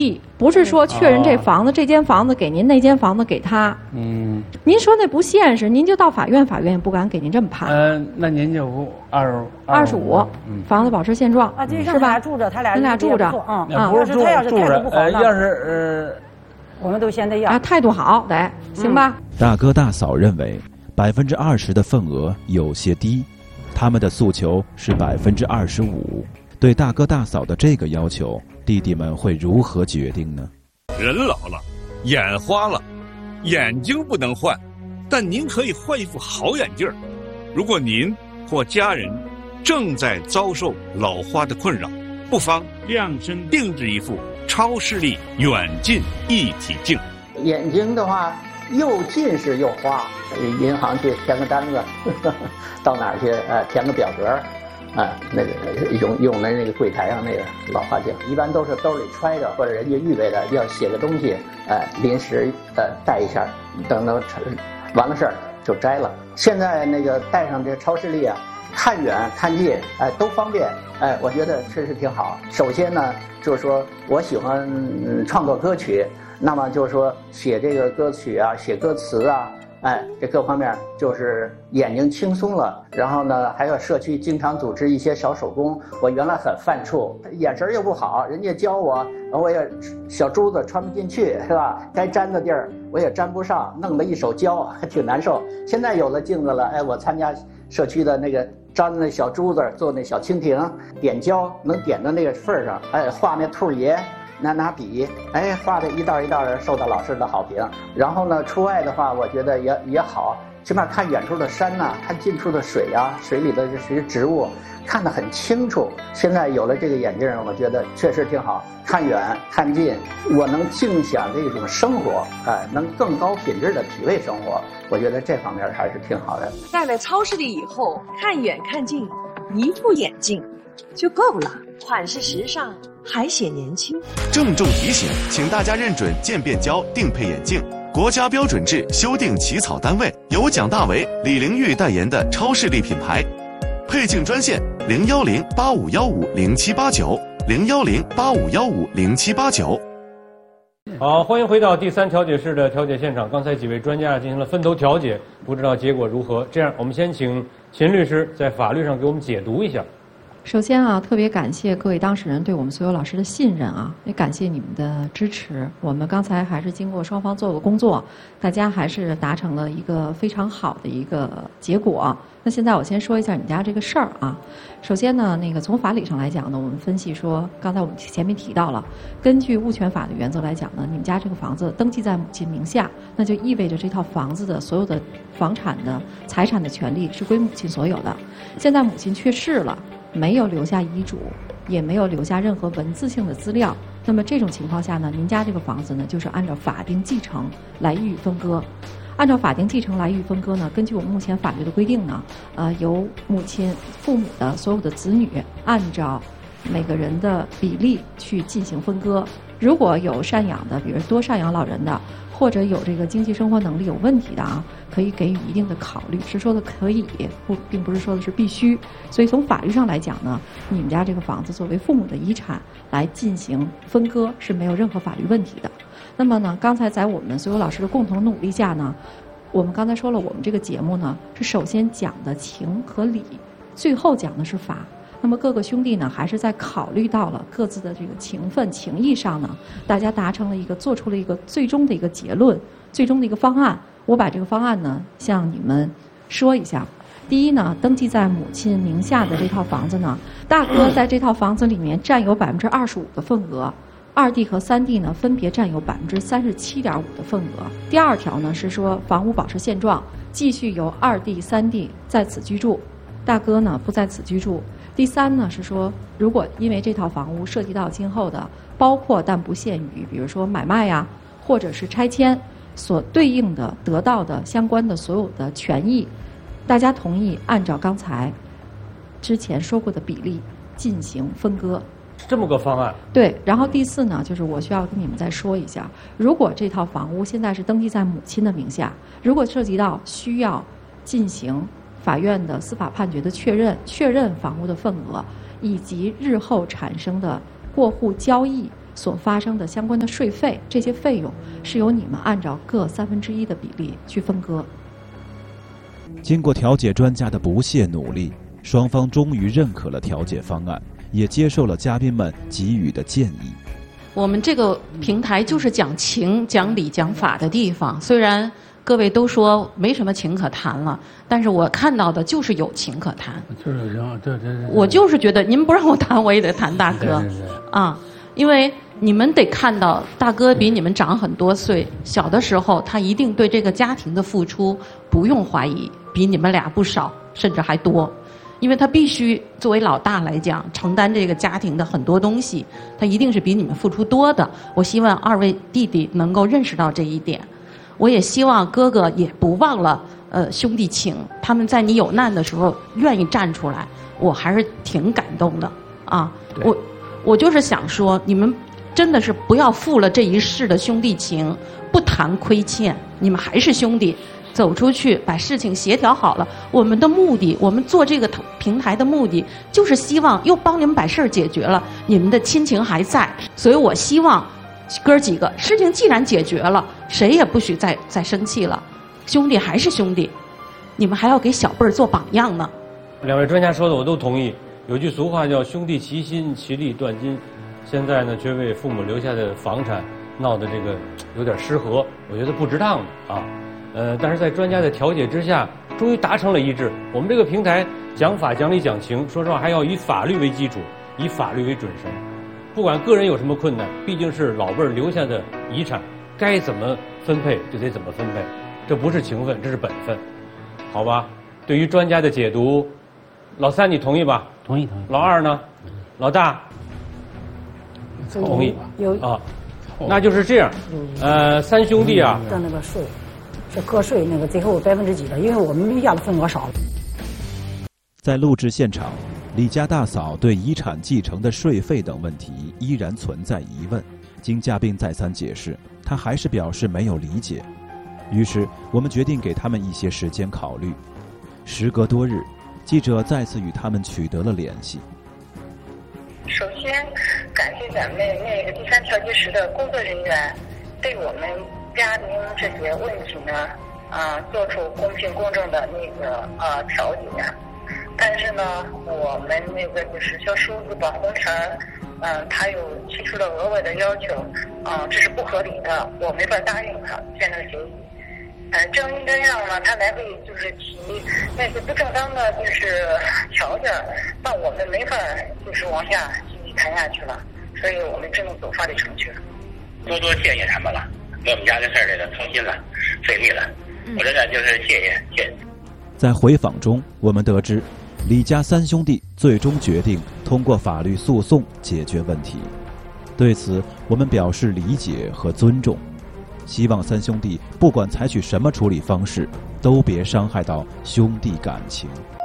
不是说确认这房子、这间房子给您，那间房子给他。您说那不现实，您就到法院，法院也不敢给您这么判。 那您就 25，房子保持现状啊，是吧？住着，他俩住着， 要是他要是态度不好呢？ 要是我们都嫌他要啊，态度好得行吧？ 大哥大嫂认为20%的份额有些低，他们的诉求是25%。对大哥大嫂的这个要求，弟弟们会如何决定呢？ 人老了，眼花了，眼睛不能换，但您可以换一副好眼镜。如果您或家人正在遭受老花的困扰，不妨量身定制一副超视力远近一体镜。 眼睛的话，又近视又花，银行去填个单子，到哪儿去填个表格。那个用的那个柜台上那个老花镜，一般都是兜里揣着，或者人家预备的要写个东西，临时带一下，等到完了事儿就摘了。现在那个带上这超视力啊，看远看近，都方便，我觉得确实挺好。首先呢，就是说我喜欢创作歌曲，那么就是说写这个歌曲啊，写歌词啊。这各方面就是眼睛轻松了，然后呢，还有社区经常组织一些小手工。我原来很犯怵，眼神又不好，人家教我，我也小珠子穿不进去，是吧？该粘的地儿我也粘不上，弄了一手胶，还挺难受。现在有了镜子了，我参加社区的那个粘那小珠子，做那小蜻蜓，点胶能点到那个份儿上，画那兔爷。拿笔，画的一道一道的，受到老师的好评。然后呢，出外的话，我觉得也好，起码看远处的山呐，看近处的水啊，水里的这些植物，看得很清楚。现在有了这个眼镜，我觉得确实挺好，看远看近，我能尽享这种生活，能更高品质的体味生活。我觉得这方面还是挺好的。 戴了超视力以后，看远看近，一副眼镜就够了，款式时尚。还显年轻。 郑重提醒，请大家认准渐变胶定配眼镜，国家标准制修订起草单位，由蒋大为、李玲玉代言的超视力品牌。配镜专线010-8515-0789，010-8515-0789。 好，欢迎回到第3调解室的调解现场。刚才几位专家进行了分头调解，不知道结果如何。这样，我们先请秦律师在法律上给我们解读一下。 首先啊，特别感谢各位当事人对我们所有老师的信任啊，也感谢你们的支持。我们刚才还是经过双方做的工作，大家还是达成了一个非常好的一个结果。那现在我先说一下你们家这个事儿啊。首先呢，从法理上来讲呢，我们分析说，刚才我们前面提到了，根据物权法的原则来讲呢，你们家这个房子登记在母亲名下，那就意味着这套房子的所有的房产的财产的权利是归母亲所有的。现在母亲去世了，没有留下遗嘱，也没有留下任何文字性的资料。那么这种情况下呢，您家这个房子呢，就是按照法定继承来予以分割。按照法定继承来予以分割呢，根据我们目前法律的规定呢，由父母的所有的子女按照每个人的比例去进行分割。如果有赡养的，比如多赡养老人的，或者有这个经济生活能力有问题的啊，可以给予一定的考虑，是说的可以，并不是说的是必须。所以从法律上来讲呢，你们家这个房子作为父母的遗产来进行分割是没有任何法律问题的。那么呢，刚才在我们所有老师的共同努力下呢，我们刚才说了，我们这个节目呢是首先讲的情和理，最后讲的是法。那么各个兄弟呢，还是在考虑到了各自的这个情分情谊上呢，大家做出了一个最终的一个结论，最终的一个方案。我把这个方案呢向你们说一下。第一呢，登记在母亲名下的这套房子呢，大哥在这套房子里面占有25%的份额，二弟和三弟呢分别占有37.5%的份额。第二条呢是说，房屋保持现状，继续由二弟、三弟在此居住，大哥呢不在此居住。第三呢是说，如果因为这套房屋涉及到今后的包括但不限于，比如说买卖呀，或者是拆迁所对应的得到的相关的所有的权益，大家同意按照刚才之前说过的比例进行分割。 这么个方案。 对，然后第四呢，就是我需要跟你们再说一下，如果这套房屋现在是登记在母亲的名下，如果涉及到需要进行法院的司法判决的确认房屋的份额，以及日后产生的过户交易所发生的相关的税费，这些费用是由你们按照各1/3的比例去分割。 经过调解专家的不懈努力，双方终于认可了调解方案，也接受了嘉宾们给予的建议。 我们这个平台就是讲情、讲理、讲法的地方。虽然各位都说没什么情可谈了，但是我看到的就是有情可谈。 就是对。 我就是觉得您不让我谈，我也得谈大哥。啊，因为你们得看到大哥比你们长很多岁，小的时候他一定对这个家庭的付出不用怀疑，比你们俩不少，甚至还多。因为他必须作为老大来讲，承担这个家庭的很多东西，他一定是比你们付出多的。我希望2位弟弟能够认识到这一点。我也希望哥哥也不忘了兄弟情，他们在你有难的时候愿意站出来，我还是挺感动的啊。我就是想说，你们真的是不要负了这一世的兄弟情，不谈亏欠，你们还是兄弟。走出去把事情协调好了，我们的目的，我们做这个平台的目的，就是希望又帮你们把事儿解决了，你们的亲情还在。所以我希望哥几个事情既然解决了，谁也不许再生气了，兄弟还是兄弟，你们还要给小辈儿做榜样呢。 2位专家说的我都同意。有句俗话叫兄弟齐心，其利断金。现在呢，却为父母留下的房产闹得这个有点失和，我觉得不值当的啊。但是在专家的调解之下，终于达成了一致。我们这个平台讲法、讲理、讲情，说实话还要以法律为基础，以法律为准绳。不管个人有什么困难，毕竟是老辈儿留下的遗产，该怎么分配就得怎么分配，这不是情分，这是本分，好吧？对于专家的解读，老三你同意吧？ 同意。 老二呢？老大？同意。 有啊，那就是这样。3兄弟啊。 的那个税。是个税那个最后几%的，因为我们要的份额少。 在录制现场，李家大嫂对遗产继承的税费等问题依然存在疑问。经嘉宾再三解释，她还是表示没有理解。于是我们决定给他们一些时间考虑。时隔多日，记者再次与他们取得了联系。 首先，感谢咱们那个第3调解室的工作人员对我们家庭这些问题呢，做出公平公正的那个调解。但是呢，我们那个就是小叔子把红尘，他有提出了额外的要求，这是不合理的，我没法答应他签这个协议。正因这样呢，他来回就是提那些不正当的就是条件，让我们没法就是往下继续谈下去了，所以我们只能走法律程序了。 多谢谢他们了。给我们家的事儿这个操心了，费力了，我真的就是谢谢。 在回访中，我们得知，李家3兄弟最终决定通过法律诉讼解决问题。对此，我们表示理解和尊重，希望3兄弟不管采取什么处理方式，都别伤害到兄弟感情。